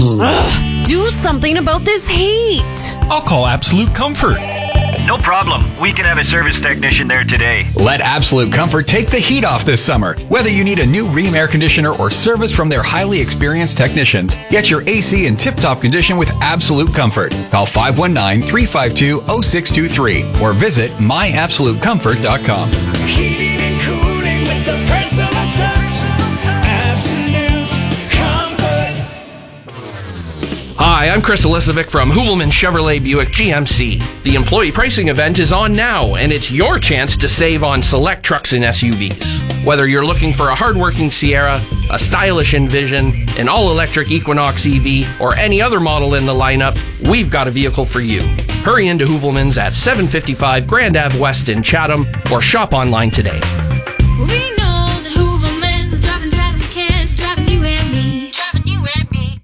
Ugh, do something about this heat. I'll call Absolute Comfort. No problem. We can have a service technician there today. Let Absolute Comfort take the heat off this summer. Whether you need a new Rheem air conditioner or service from their highly experienced technicians, get your AC in tip-top condition with Absolute Comfort. Call 519-352-0623 or visit myabsolutecomfort.com. Heating and cooling with the personal touch. Absolute Comfort. Hi, I'm Chris Elisovic from Hoovelman Chevrolet Buick GMC. The employee pricing event is on now, and it's your chance to save on select trucks and SUVs. Whether you're looking for a hardworking Sierra, a stylish Envision, an all-electric Equinox EV, or any other model in the lineup, we've got a vehicle for you. Hurry into Hoovelman's at 755 Grand Ave West in Chatham, or shop online today. We know that Hooverman's is driving Kent, driving you and me, driving you and me.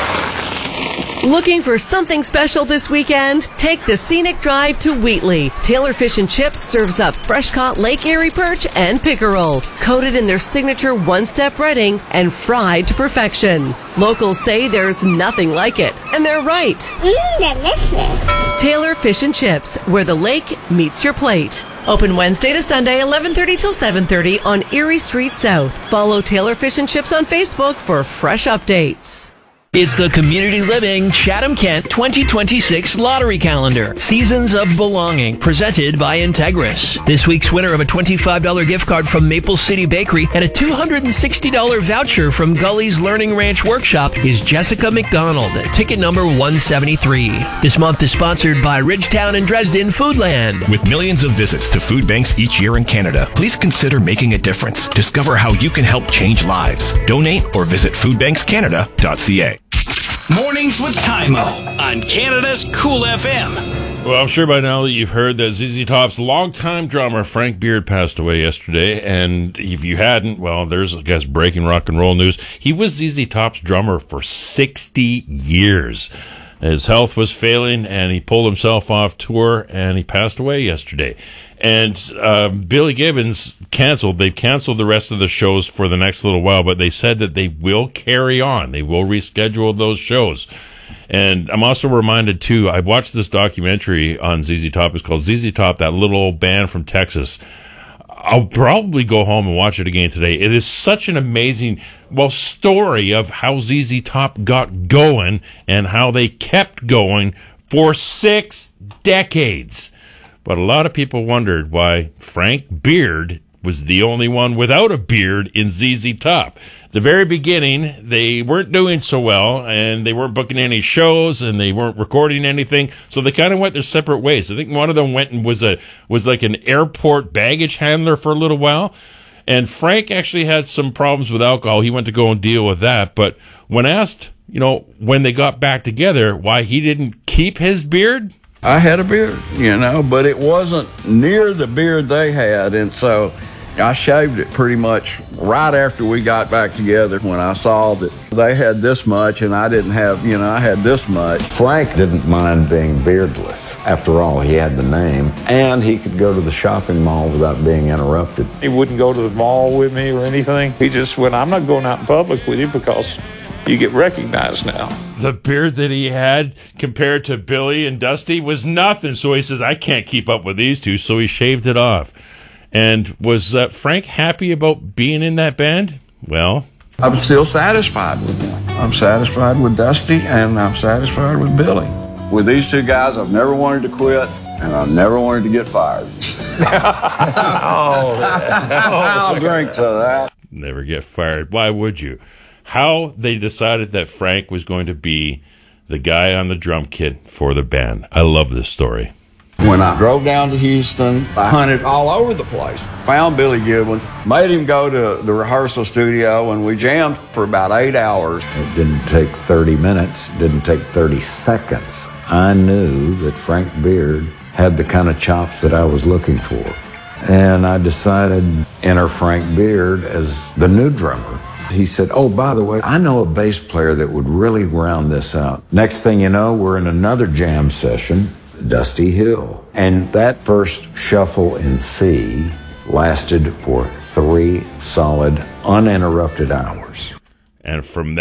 Looking for something special this weekend? Take the scenic drive to Wheatley. Taylor Fish and Chips serves up fresh-caught Lake Erie perch and pickerel, coated in their signature one-step breading and fried to perfection. Locals say there's nothing like it, and they're right. Delicious. Taylor Fish and Chips, where the lake meets your plate. Open Wednesday to Sunday, 11:30 till 7:30 on Erie Street South. Follow Taylor Fish and Chips on Facebook for fresh updates. It's the Community Living Chatham-Kent 2026 Lottery Calendar. Seasons of Belonging, presented by Integris. This week's winner of a $25 gift card from Maple City Bakery and a $260 voucher from Gully's Learning Ranch Workshop is Jessica McDonald, ticket number 173. This month is sponsored by Ridgetown and Dresden Foodland. With millions of visits to food banks each year in Canada, please consider making a difference. Discover how you can help change lives. Donate or visit foodbankscanada.ca. Mornings with Tymo on Canada's Cool FM. Well, I'm sure by now that you've heard that ZZ Top's longtime drummer, Frank Beard, passed away yesterday. And if you hadn't, well, there's, I guess, breaking rock and roll news. He was ZZ Top's drummer for 60 years. His health was failing, and he pulled himself off tour, and he passed away yesterday. And Billy Gibbons they've canceled the rest of the shows for the next little while, but they said that they will carry on. They will reschedule those shows. And I'm also reminded, too, I watched this documentary on ZZ Top. It's called ZZ Top, that little old band from Texas. I'll probably go home and watch it again today. It is such an amazing, story of how ZZ Top got going and how they kept going for 6 decades. But a lot of people wondered why Frank Beard was the only one without a beard in ZZ Top. The very beginning, they weren't doing so well, and they weren't booking any shows, and they weren't recording anything, so they kind of went their separate ways. I think one of them went and was like an airport baggage handler for a little while, and Frank actually had some problems with alcohol. He went to go and deal with that, but when asked, when they got back together, why he didn't keep his beard, I had a beard, but it wasn't near the beard they had, and so I shaved it pretty much right after we got back together when I saw that they had this much and I didn't have, I had this much. Frank didn't mind being beardless. After all, he had the name, and he could go to the shopping mall without being interrupted. He wouldn't go to the mall with me or anything. He just went, I'm not going out in public with you because you get recognized now. The beard that he had compared to Billy and Dusty was nothing. So he says, I can't keep up with these two. So he shaved it off. And was Frank happy about being in that band? Well, I'm still satisfied with them. I'm satisfied with Dusty, and I'm satisfied with Billy. With these two guys, I've never wanted to quit, and I've never wanted to get fired. I'll drink to that. Never get fired. Why would you? How they decided that Frank was going to be the guy on the drum kit for the band. I love this story. When I drove down to Houston, I hunted all over the place. Found Billy Gibbons, made him go to the rehearsal studio, and we jammed for about 8 hours. It didn't take 30 minutes, didn't take 30 seconds. I knew that Frank Beard had the kind of chops that I was looking for. And I decided to enter Frank Beard as the new drummer. He said, oh, by the way, I know a bass player that would really round this out. Next thing you know, we're in another jam session, Dusty Hill. And that first shuffle in C lasted for 3 solid, uninterrupted hours. And from